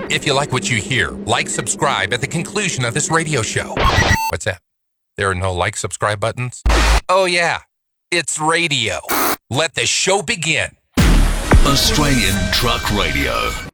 If you like what you hear, like, subscribe at the conclusion of this radio show. What's that? There are no like, subscribe buttons? Oh, yeah. It's radio. Let the show begin. Australian Truck Radio.